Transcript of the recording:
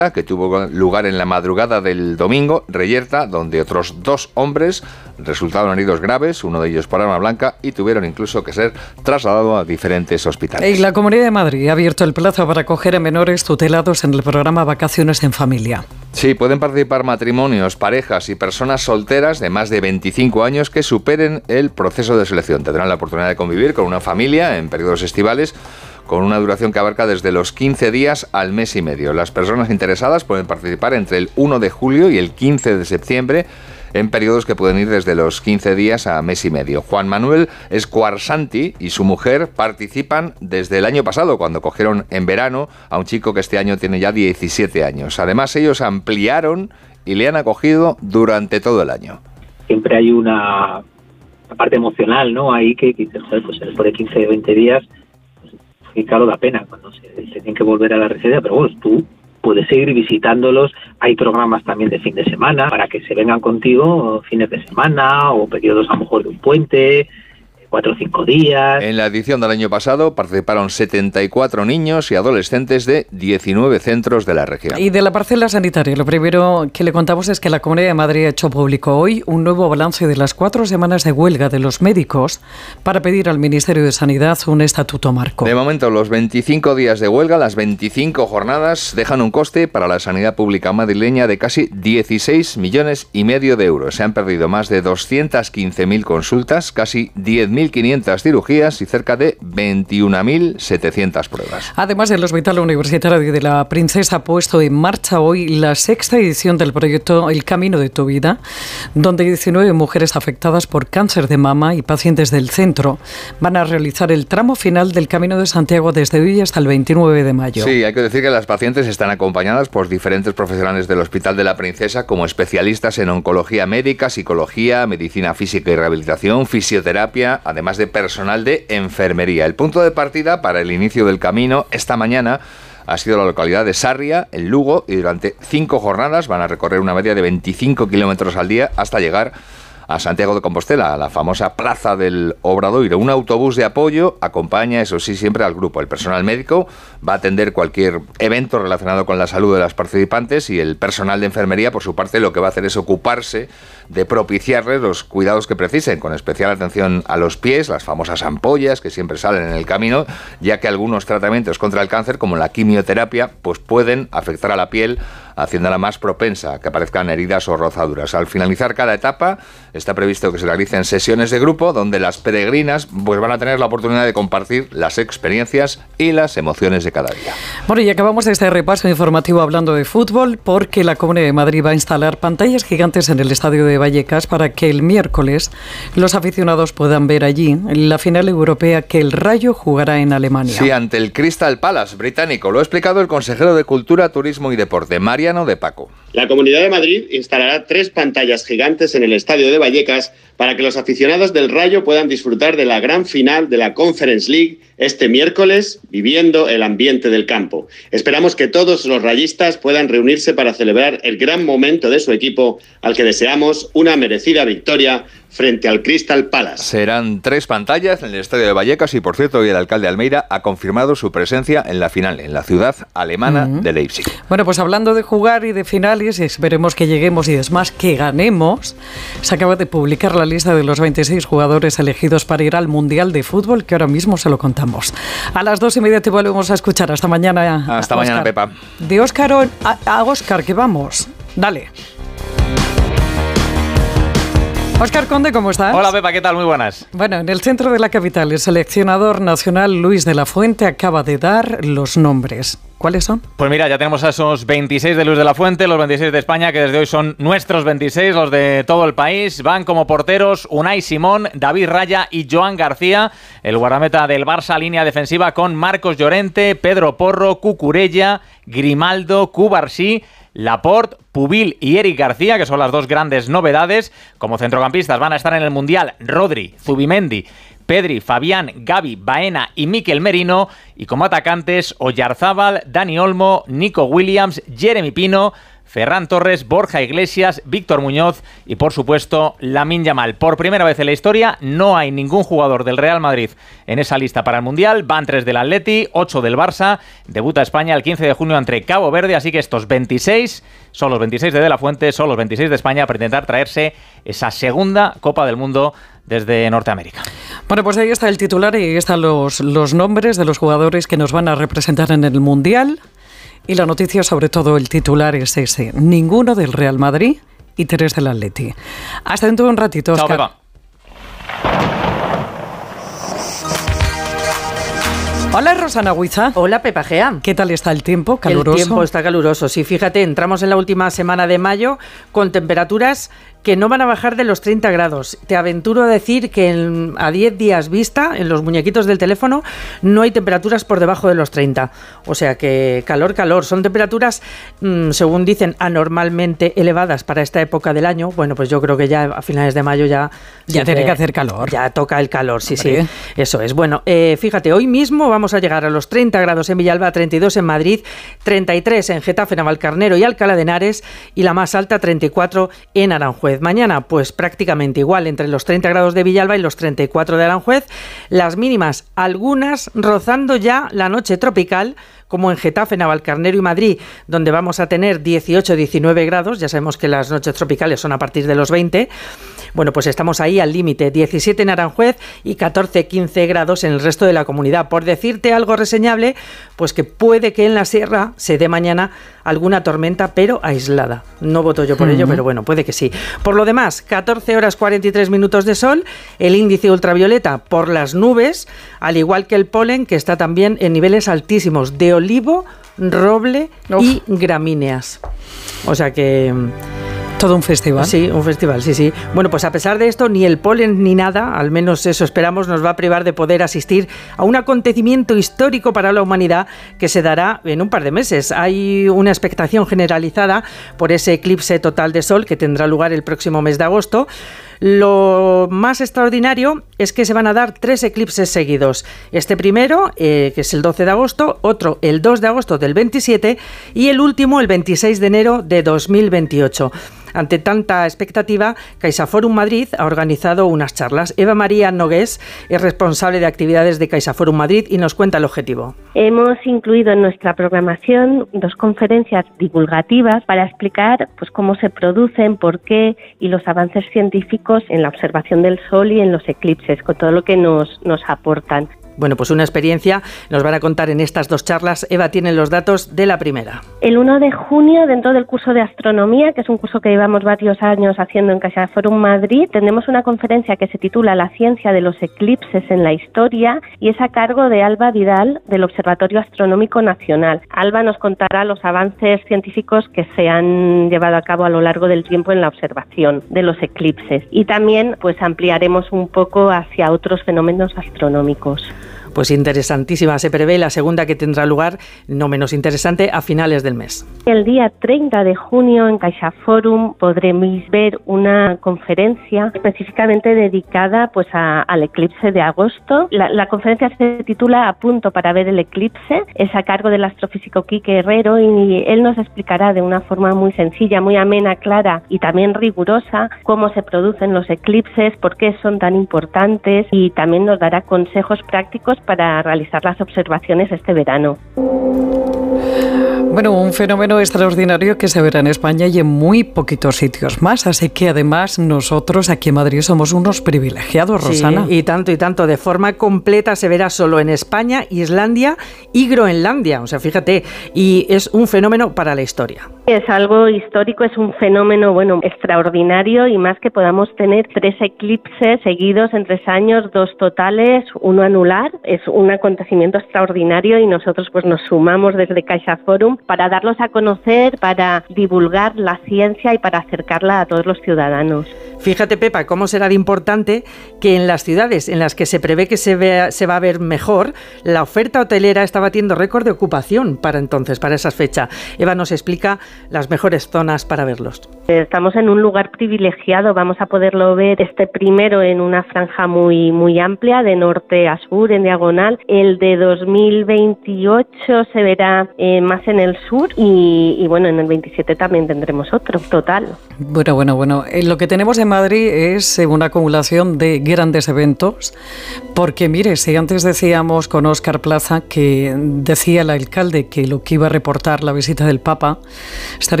que tuvo lugar en la madrugada del domingo, Reyerta, donde otros 2 hombres resultaron heridos graves, uno de ellos por arma blanca, y tuvieron incluso que ser trasladados a diferentes hospitales. Y la Comunidad de Madrid ha abierto el plazo para acoger a menores tutelados en el programa Vacaciones en Familia. Sí, pueden participar matrimonios, parejas y personas solteras de más de 25 años que superen el proceso de selección. Tendrán la oportunidad de convivir con una familia en periodos estivales, con una duración que abarca desde los 15 días al mes y medio. Las personas interesadas pueden participar entre el 1 de julio y el 15 de septiembre en periodos que pueden ir desde los 15 días a mes y medio. Juan Manuel Escuarsanti y su mujer participan desde el año pasado, cuando cogieron en verano a un chico que este año tiene ya 17 años. Además, ellos ampliaron y le han acogido durante todo el año. Siempre hay una parte emocional, ¿no? Ahí que dices, joder, pues después de 15 o 20 días... Y claro, da pena cuando se tienen que volver a la residencia, pero bueno, tú puedes seguir visitándolos. Hay programas también de fin de semana para que se vengan contigo fines de semana o periodos a lo mejor de un puente, 4 o 5 días. En la edición del año pasado participaron 74 niños y adolescentes de 19 centros de la región. Y de la parcela sanitaria, lo primero que le contamos es que la Comunidad de Madrid ha hecho público hoy un nuevo balance de las 4 semanas de huelga de los médicos para pedir al Ministerio de Sanidad un estatuto marco. De momento, los 25 días de huelga, las 25 jornadas, dejan un coste para la sanidad pública madrileña de casi 16,5 millones de euros. Se han perdido más de 215.000 consultas, casi 10.500 cirugías y cerca de 21.700 pruebas. Además, el Hospital Universitario de la Princesa ha puesto en marcha hoy la 6ª edición del proyecto El Camino de tu Vida, donde 19 mujeres afectadas por cáncer de mama y pacientes del centro van a realizar el tramo final del Camino de Santiago desde hoy hasta el 29 de mayo. Sí, hay que decir que las pacientes están acompañadas por diferentes profesionales del Hospital de la Princesa, como especialistas en oncología médica, psicología, medicina física y rehabilitación, fisioterapia, además de personal de enfermería. El punto de partida para el inicio del camino esta mañana ha sido la localidad de Sarria, en Lugo, y durante 5 jornadas van a recorrer una media de 25 kilómetros al día hasta llegar a Santiago de Compostela, a la famosa Plaza del Obradoiro. Un autobús de apoyo acompaña, eso sí, siempre al grupo. El personal médico va a atender cualquier evento relacionado con la salud de las participantes y el personal de enfermería, por su parte, lo que va a hacer es ocuparse de propiciarles los cuidados que precisen, con especial atención a los pies, las famosas ampollas que siempre salen en el camino, ya que algunos tratamientos contra el cáncer, como la quimioterapia, pues pueden afectar a la piel, haciéndola más propensa a que aparezcan heridas o rozaduras. Al finalizar cada etapa, está previsto que se realicen sesiones de grupo donde las peregrinas pues van a tener la oportunidad de compartir las experiencias y las emociones de cada día. Bueno, y acabamos este repaso informativo hablando de fútbol, porque la Comunidad de Madrid va a instalar pantallas gigantes en el estadio de Vallecas para que el miércoles los aficionados puedan ver allí la final europea que el Rayo jugará en Alemania. Sí, ante el Crystal Palace británico. Lo ha explicado el consejero de Cultura, Turismo y Deporte, Mariano de Paco. La Comunidad de Madrid instalará 3 pantallas gigantes en el estadio de Vallecas para que los aficionados del Rayo puedan disfrutar de la gran final de la Conference League este miércoles, viviendo el ambiente del campo. Esperamos que todos los rayistas puedan reunirse para celebrar el gran momento de su equipo, al que deseamos una merecida victoria frente al Crystal Palace. Serán 3 pantallas en el estadio de Vallecas y, por cierto, hoy el alcalde Almeida ha confirmado su presencia en la final, en la ciudad alemana de Leipzig. Bueno, pues hablando de jugar y de finales, esperemos que lleguemos y es más, que ganemos. Se acaba de publicar la lista de los 26 jugadores elegidos para ir al Mundial de Fútbol, que ahora mismo se lo contamos. A las 2:30 te volvemos a escuchar. Hasta mañana. Hasta mañana, Pepa. De Óscar a Óscar, que vamos. Dale. Óscar Conde, ¿cómo estás? Hola, Pepa, ¿qué tal? Muy buenas. Bueno, en el centro de la capital, el seleccionador nacional Luis de la Fuente acaba de dar los nombres. ¿Cuáles son? Pues mira, ya tenemos a esos 26 de Luis de la Fuente, los 26 de España, que desde hoy son nuestros 26, los de todo el país. Van como porteros Unai Simón, David Raya y Joan García. El guardameta del Barça, línea defensiva con Marcos Llorente, Pedro Porro, Cucurella, Grimaldo, Cubarsí, Laporte, Pubil y Eric García, que son las 2 grandes novedades. Como centrocampistas van a estar en el Mundial Rodri, Zubimendi, Pedri, Fabián, Gavi, Baena y Mikel Merino. Y como atacantes, Oyarzábal, Dani Olmo, Nico Williams, Jeremy Pino, Ferran Torres, Borja Iglesias, Víctor Muñoz y, por supuesto, Lamine Yamal. Por primera vez en la historia no hay ningún jugador del Real Madrid en esa lista para el Mundial. Van 3 del Atleti, 8 del Barça. Debuta España el 15 de junio ante Cabo Verde, así que estos 26 son los 26 de la Fuente, son los 26 de España para intentar traerse esa segunda Copa del Mundo desde Norteamérica. Bueno, pues ahí está el titular y ahí están los nombres de los jugadores que nos van a representar en el Mundial. Y la noticia, sobre todo el titular, es ese: ninguno del Real Madrid y 3 del Atleti. Hasta dentro de un ratito, Óscar. Chao, Pepa. Hola, Rosana Huiza. Hola, Pepa Gea. ¿Qué tal está el tiempo? ¿Caluroso? El tiempo está caluroso, sí. Fíjate, entramos en la última semana de mayo con temperaturas que no van a bajar de los 30 grados. Te aventuro a decir que a 10 días vista, en los muñequitos del teléfono, no hay temperaturas por debajo de los 30. O sea que calor. Son temperaturas, según dicen, anormalmente elevadas para esta época del año. Bueno, pues yo creo que ya a finales de mayo ya tiene que hacer calor. Ya toca el calor, sí, Hombre. sí. Eso es. Bueno, fíjate, hoy mismo vamos a llegar a los 30 grados en Villalba, 32 en Madrid, 33 en Getafe, Navalcarnero y Alcalá de Henares, y la más alta, 34 en Aranjuez. Mañana, pues prácticamente igual, entre los 30 grados de Villalba y los 34 de Aranjuez. Las mínimas, algunas rozando ya la noche tropical, como en Getafe, Navalcarnero y Madrid, donde vamos a tener 18-19 grados. Ya sabemos que las noches tropicales son a partir de los 20. Bueno, pues estamos ahí al límite, 17 en Aranjuez y 14-15 grados en el resto de la comunidad. Por decirte algo reseñable, pues que puede que en la sierra se dé mañana alguna tormenta, pero aislada. No voto yo por ello, pero bueno, puede que sí. Por lo demás, 14 horas 43 minutos de sol, el índice ultravioleta por las nubes, al igual que el polen, que está también en niveles altísimos de olivo, roble y gramíneas. O sea que... Todo un festival. Sí, un festival, sí. Bueno, pues a pesar de esto, ni el polen ni nada, al menos eso esperamos, nos va a privar de poder asistir a un acontecimiento histórico para la humanidad que se dará en un par de meses. Hay una expectación generalizada por ese eclipse total de sol que tendrá lugar el próximo mes de agosto. Lo más extraordinario es que se van a dar 3 eclipses seguidos. Este primero, que es el 12 de agosto, otro el 2 de agosto del 27 y el último el 26 de enero de 2028. Ante tanta expectativa, CaixaForum Madrid ha organizado unas charlas. Eva María Nogués es responsable de actividades de CaixaForum Madrid y nos cuenta el objetivo. Hemos incluido en nuestra programación 2 conferencias divulgativas para explicar pues cómo se producen, por qué y los avances científicos en la observación del Sol y en los eclipses, con todo lo que nos aportan. Bueno, pues una experiencia nos van a contar en estas 2 charlas. Eva tiene los datos de la primera. El 1 de junio, dentro del curso de astronomía, que es un curso que llevamos varios años haciendo en CaixaForum Madrid, tenemos una conferencia que se titula La ciencia de los eclipses en la historia y es a cargo de Alba Vidal del Observatorio Astronómico Nacional. Alba nos contará los avances científicos que se han llevado a cabo a lo largo del tiempo en la observación de los eclipses y también pues ampliaremos un poco hacia otros fenómenos astronómicos. Pues interesantísima. Se prevé la segunda, que tendrá lugar, no menos interesante, a finales del mes. El día 30 de junio en CaixaForum podremos ver una conferencia específicamente dedicada pues al eclipse de agosto. La conferencia se titula A punto para ver el eclipse. Es a cargo del astrofísico Quique Herrero y él nos explicará de una forma muy sencilla, muy amena, clara y también rigurosa cómo se producen los eclipses, por qué son tan importantes y también nos dará consejos prácticos para realizar las observaciones este verano. Bueno, un fenómeno extraordinario que se verá en España y en muy poquitos sitios más, así que además nosotros aquí en Madrid somos unos privilegiados, Rosana. Sí, y tanto, de forma completa se verá solo en España, Islandia y Groenlandia, o sea, fíjate, y es un fenómeno para la historia. Es algo histórico, es un fenómeno, extraordinario y más que podamos tener 3 eclipses seguidos en 3 años, 2 totales, 1 anular, es un acontecimiento extraordinario y nosotros pues nos sumamos desde CaixaForum para darlos a conocer, para divulgar la ciencia y para acercarla a todos los ciudadanos. Fíjate, Pepa, cómo será de importante que en las ciudades en las que se prevé que se va a ver mejor, la oferta hotelera está batiendo récord de ocupación para esa fecha. Eva nos explica las mejores zonas para verlos. Estamos en un lugar privilegiado, vamos a poderlo ver primero en una franja muy, muy amplia, de norte a sur, en diagonal, diagonal. El de 2028 se verá más en el sur y bueno, en el 27 también tendremos otro, total. Bueno. Lo que tenemos en Madrid es una acumulación de grandes eventos, porque mire, si antes decíamos con Óscar Plaza que decía el alcalde que lo que iba a reportar la visita del Papa,